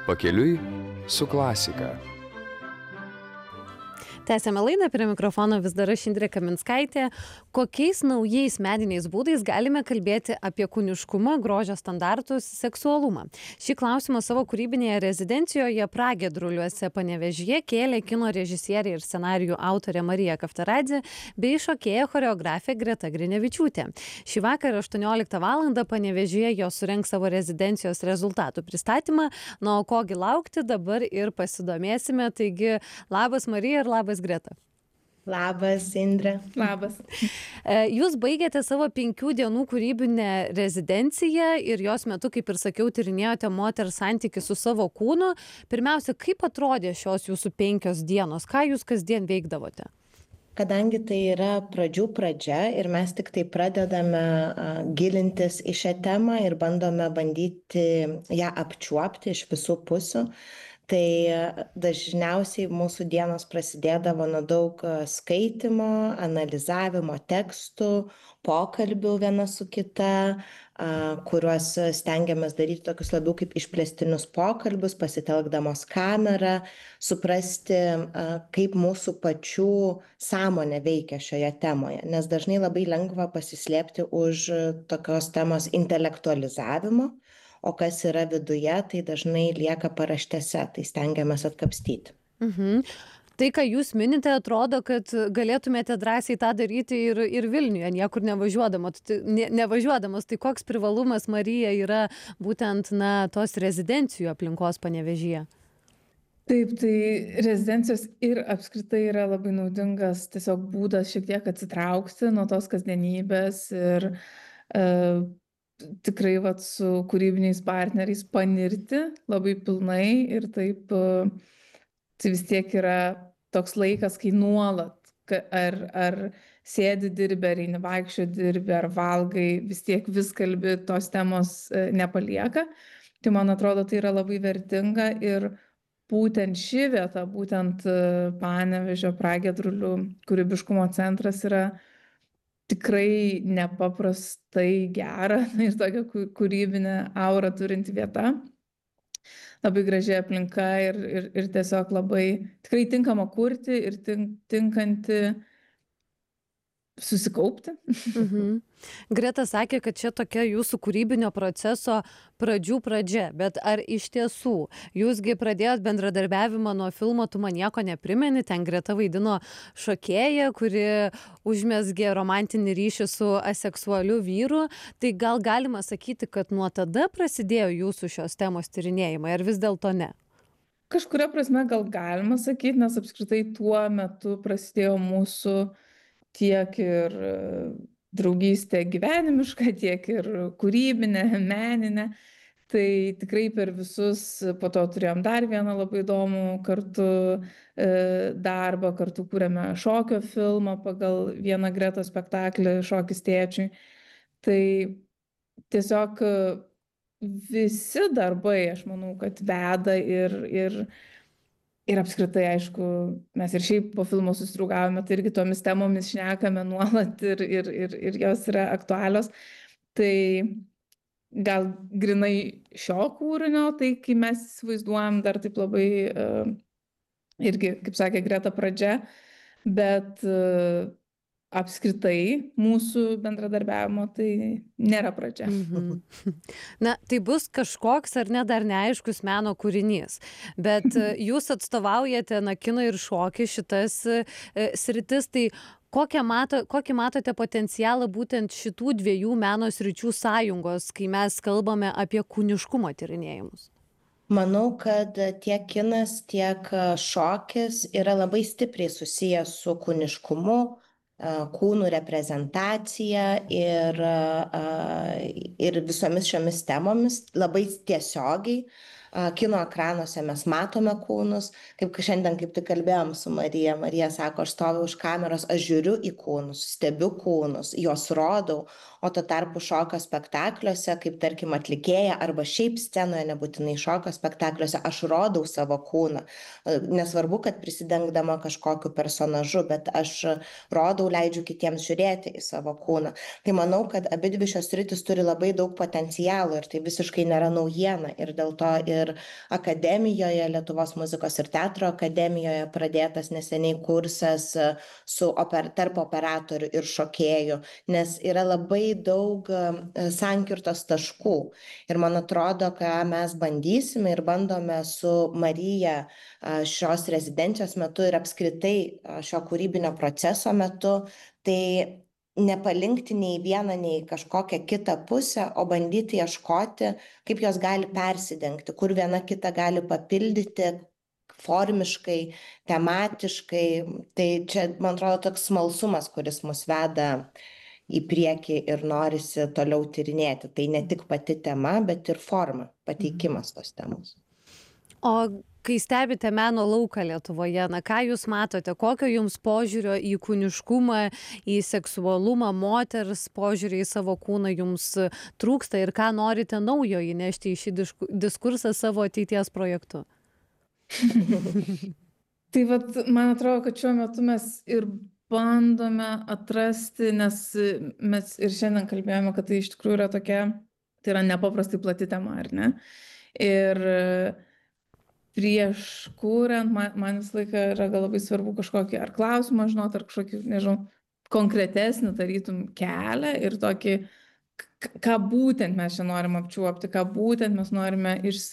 Pakeliui su klasika. Tęsiame laidą, prie mikrofono vis dar aš Indrė Kaminskaitė. Kokiais naujais meniniais būdais galime kalbėti apie kūniškumą, grožio standartus, seksualumą? Šį klausimą savo kūrybinėje rezidencijoje Pragiedruliuose Panevėžyje kėlė kino režisierė ir scenarijų autorė Marija Kaftaradzė bei šokėja choreografė Greta Grinevičiūtė. Šį vakarą 18 val. Panevėžyje jos surengs savo rezidencijos rezultatų pristatymą. O kogi laukti, dabar ir pasidomėsime. Taigi, labas Marija ir labas Greta. Labas, Indrė. Labas. Jūs baigėte savo 5 dienų kūrybinę rezidenciją ir jos metu, kaip ir sakiau, tyrinėjote moters santykį su savo kūnu. Pirmiausia, kaip atrodė šios jūsų 5 dienos? Ką jūs kasdien veikdavote? Kadangi tai yra pradžių pradžia ir mes tik tai pradedame gilintis į šią temą ir bandyti ją apčiuopti iš visų pusių, tai dažniausiai mūsų dienos prasidėdavo nuo daug skaitimo, analizavimo tekstų, pokalbių viena su kita, kuriuos stengiamės daryti tokius labiau kaip išplėstinius pokalbius, pasitelkdamos kamerą, suprasti, kaip mūsų pačių sąmonė veikia šioje temoje, nes dažnai labai lengva pasislėpti už tokios temos intelektualizavimo, o kas yra viduje, tai dažnai lieka paraštėse, tai stengiamės atkapstyti. Tai, ką jūs minite, atrodo, kad galėtumėte drąsiai tą daryti ir Vilniuje, niekur nevažiuodamas. Tai koks privalumas, Marija, yra būtent tos rezidencijų aplinkos Panevėžyje? Taip, tai rezidencijos ir apskritai yra labai naudingas tiesiog būdas šiek tiek atsitraukti nuo tos kasdienybės ir tikrai su kūrybiniais partneriais panirti labai pilnai ir taip, tai vis tiek yra toks laikas, kai nuolat, ar sėdi dirbi, ar eini vaikščioti dirbi, ar valgai, vis tiek vis kalbi, tos temos nepalieka. Tai man atrodo, tai yra labai vertinga ir būtent ši vieta, būtent Panevėžio Pragiedrulių kūrybiškumo centras yra tikrai nepaprastai gera ir tokia kūrybinė aura turinti vieta. Labai graži aplinka ir tiesiog labai tikrai tinkama kurti ir tinkanti susikaupti. Greta sakė, kad čia tokia jūsų kūrybinio proceso pradžių pradžia, bet ar iš tiesų jūsgi pradėjot bendradarbiavimą nuo filmo Tu man nieko neprimeni, ten Greta vaidino šokėją, kuri užmezgė romantinį ryšį su aseksualiu vyru, tai gal galima sakyti, kad nuo tada prasidėjo jūsų šios temos tyrinėjimai, ar vis dėlto ne? Kažkuria prasme gal galima sakyti, nes apskritai tuo metu prasidėjo mūsų tiek ir draugystė gyvenimiška, tiek ir kūrybinė, meninė. Tai tikrai per visus, po to turėjom dar vieną labai įdomų kartu darbą, kartu kūrėme šokio filmą pagal vieną Gretos spektaklį Šokis tėčiui. Tai tiesiog visi darbai, aš manau, kad veda ir apskritai, aišku, mes ir šiaip po filmo susidraugavome, tai irgi tomis temomis šnekame nuolat ir jos yra aktualios. Tai gal grinai šio kūrinio, tai kai mes įsivaizduojam dar taip labai irgi, kaip sakė Greta, pradžia, bet apskritai mūsų bendradarbiavimo tai nėra pradžia. Na, tai bus kažkoks ar ne dar neaiškus meno kūrinys, bet jūs atstovaujate kino ir šokį šitas sritis, tai kokį matote potencialą būtent šitų 2 meno sričių sąjungos, kai mes kalbame apie kūniškumo tyrinėjimus? Manau, kad tiek kinas, tiek šokis yra labai stipriai susijęs su kūniškumu, kūnų reprezentacija ir visomis šiomis temomis labai tiesiogiai. Kino ekranuose mes matome kūnus, kaip šiandien kaip tik kalbėjom su Marija. Marija sako, aš stoviu už kameros, aš žiūriu į kūnus, stebiu kūnus, juos rodau, o tuo tarpu šokio spektakliuose, kaip tarkim atlikėja arba šiaip scenoje, nebūtinai šokio spektakliuose, aš rodau savo kūną. Nesvarbu, kad prisidengdama kažkokiu personažu, bet aš rodau, leidžiu kitiems žiūrėti į savo kūną. Tai manau, kad abidvi šios sritys turi labai daug potencialo ir tai visiškai nėra naujiena ir dėl to ir akademijoje, Lietuvos muzikos ir teatro akademijoje pradėtas neseniai kursas tarp operatorių ir šokėjų, nes yra labai daug sankirtos taškų. Ir man atrodo, ką mes bandysime ir bandome su Marija šios rezidencijos metu ir apskritai šio kūrybinio proceso metu, tai nepalinkti nei vieną, nei kažkokią kitą pusę, o bandyti ieškoti, kaip jos gali persidengti, kur viena kitą gali papildyti formiškai, tematiškai. Tai čia, man atrodo, toks smalsumas, kuris mus veda į priekį ir norisi toliau tyrinėti. Tai ne tik pati tema, bet ir forma, pateikimas tos temos. O kai stebite meno lauką Lietuvoje, ką jūs matote, kokio jums požiūrio į kūniškumą, į seksualumą, moters požiūrį į savo kūną jums trūksta ir ką norite naujo įnešti į šį diskursą savo ateities projektu? Tai vat, man atrodo, kad šiuo metu mes ir bandome atrasti, nes mes ir šiandien kalbėjome, kad tai iš tikrųjų yra tokia, tai yra nepaprastai plati tema, ar ne? Ir prieš kuriant, man visą laiką yra gal labai svarbu kažkokį ar klausimą žinot, ar kažkokį, nežinau, konkretesnį tarytum kelią ir tokį, ką būtent mes čia norim apčiuopti, ką būtent mes norime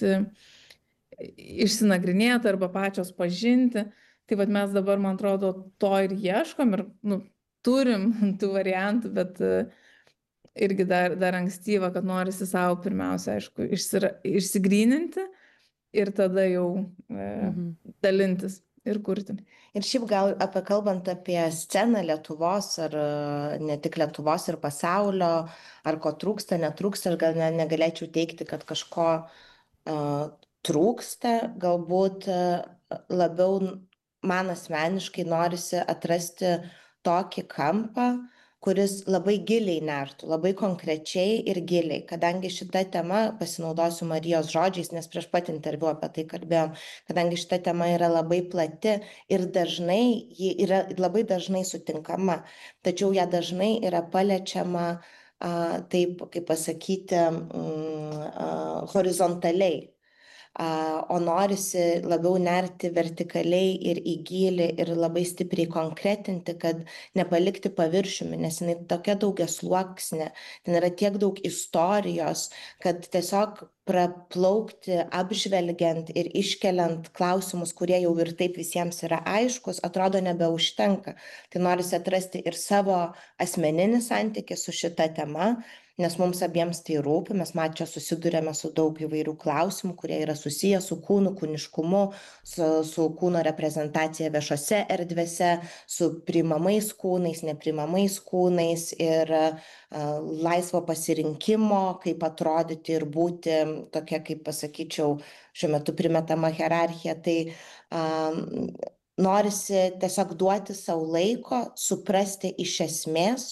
išsinagrinėti arba pačios pažinti. Tai vat mes dabar, man atrodo, to ir ieškom ir turim tų variantų, bet irgi dar ankstyva, kad norisi savo pirmiausia, aišku, išsigryninti ir tada jau dalintis ir kurti. Ir šiaip gal kalbant apie sceną Lietuvos, ar ne tik Lietuvos ir pasaulio, ar ko trūksta, netrūksta, aš gal negalėčiau teikti, kad kažko trūksta, galbūt labiau man asmeniškai norisi atrasti tokį kampą, kuris labai giliai nertų, labai konkrečiai ir giliai, kadangi šita tema, pasinaudosiu Marijos žodžiais, nes prieš pat interviu apie tai kalbėjom, kadangi šita tema yra labai plati ir ji yra labai dažnai sutinkama, tačiau ją dažnai yra paliečiama taip, kaip pasakyti, horizontaliai. O norisi labiau nerti vertikaliai ir į gylį ir labai stipriai konkretinti, kad nepalikti paviršiumi, nes jinai tokia daugiasluoksnė, ten yra tiek daug istorijos, kad tiesiog praplaukti, apžvelgiant ir iškeliant klausimus, kurie jau ir taip visiems yra aiškus, atrodo nebeužtenka. Tai norisi atrasti ir savo asmeninį santykį su šita tema, nes mums abiems tai rūpi, mes čia susidurėme su daug įvairių klausimų, kurie yra susiję su kūnu, kūniškumu, su kūno reprezentacija viešose erdvėse, su priimamais kūnais, nepriimamais kūnais ir laisvo pasirinkimo, kaip atrodyti ir būti tokia, kaip pasakyčiau, šiuo metu primetama hierarchija. Tai norisi tiesiog duoti savo laiko, suprasti iš esmės,